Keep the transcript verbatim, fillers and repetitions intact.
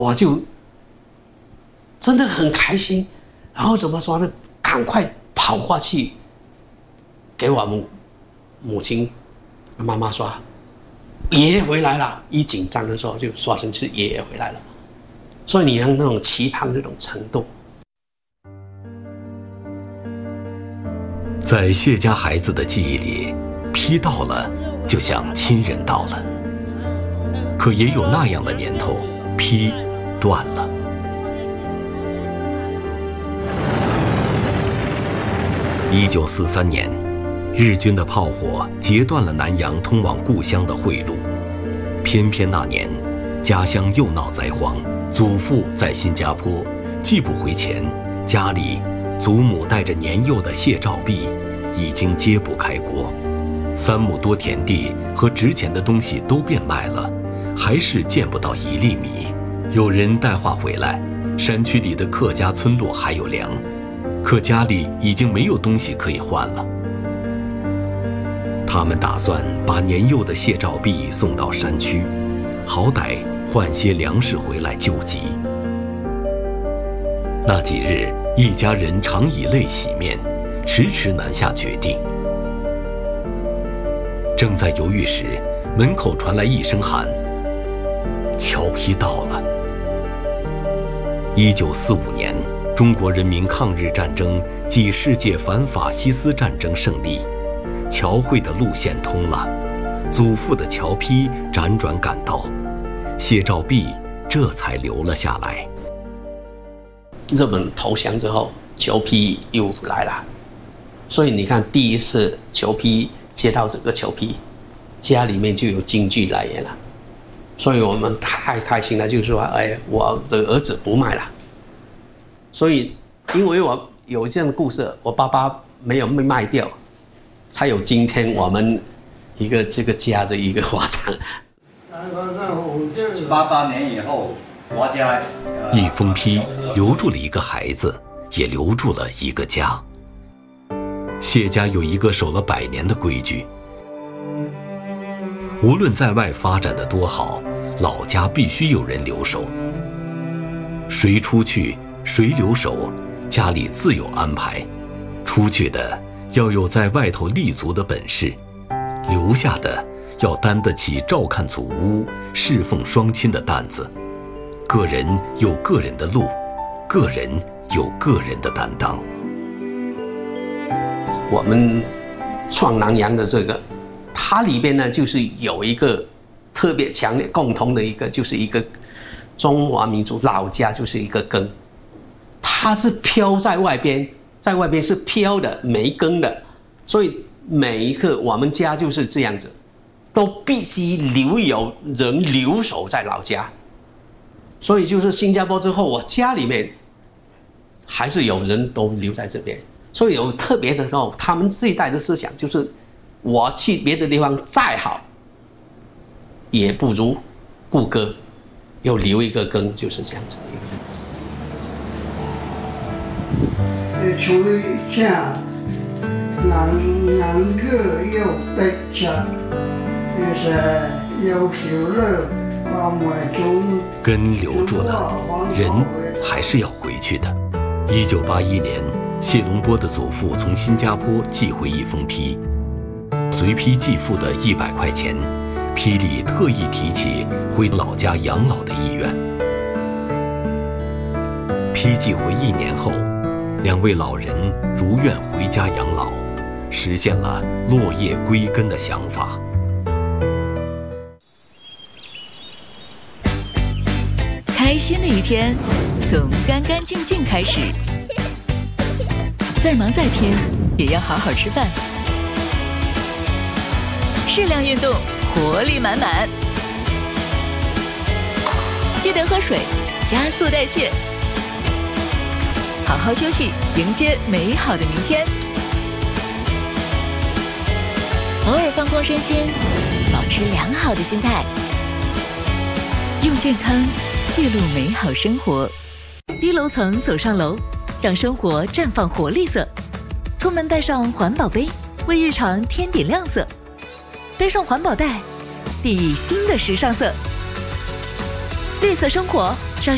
我就真的很开心，然后怎么说呢？赶快跑过去给我母母亲妈妈说，爷爷回来了。一紧张的时候就说成是爷爷回来了，所以你让那种期盼这种程度。 在谢家孩子的记忆里，批到了就像亲人到了，可也有那样的年头，批断了。一九四三年，日军的炮火截断了南洋通往故乡的汇路。偏偏那年，家乡又闹灾荒，祖父在新加坡，寄不回钱，家里祖母带着年幼的谢兆璧已经揭不开锅，三亩多田地和值钱的东西都变卖了，还是见不到一粒米。有人带话回来，山区里的客家村落还有粮，可家里已经没有东西可以换了。他们打算把年幼的谢兆璧送到山区，好歹换些粮食回来救急。那几日，一家人常以泪洗面，迟迟难下决定。正在犹豫时，门口传来一声喊：“侨批到了。”一九四五年，中国人民抗日战争暨世界反法西斯战争胜利，侨汇的路线通了，祖父的侨批辗转赶到，谢兆璧这才留了下来。 日本投降之后，侨批又来了，所以你看，第一次侨批接到这个侨批，家里面就有经济来源了，所以我们太开心了，就是说，哎，我的儿子不卖了。所以，因为我有这样的故事，我爸爸没有被卖掉，才有今天我们一个这个家的一个发展。 八八年以后，我家一封批留住了一个孩子，也留住了一个家。谢家有一个守了百年的规矩，无论在外发展的多好，老家必须有人留守。谁出去，谁留守，家里自有安排。出去的要有在外头立足的本事，留下的要担得起照看祖屋、侍奉双亲的担子。个人有个人的路，个人有个人的担当。 我们创南洋的这个，它里边呢就是有一个特别强烈共同的一个，就是一个中华民族老家就是一个根，它是飘在外边，在外边是飘的，没根的，所以每一个我们家就是这样子，都必须留有人留守在老家。所以就是新加坡之后，我家里面还是有人都留在这边。所以有特别的时候，他们这一代的思想就是，我去别的地方再好，也不如故歌，又留一个根，就是这样子。 你处理下，能能够又被抢，也是有求了，往外中。 根留住了，人还是要回去的。一九八一年。谢龙波的祖父从新加坡寄回一封批，随批寄付的一百块钱，批里特意提起回老家养老的意愿。批寄回一年后，两位老人如愿回家养老，实现了落叶归根的想法。 开心的一天，从干干净净开始。再忙再拼，也要好好吃饭。适量运动，活力满满。记得喝水，加速代谢。好好休息，迎接美好的明天。偶尔放空身心，保持良好的心态。用健康记录美好生活。低楼层走上楼。让生活绽放活力色，出门带上环保杯，为日常添点亮色；背上环保袋，递新的时尚色。绿色生活，让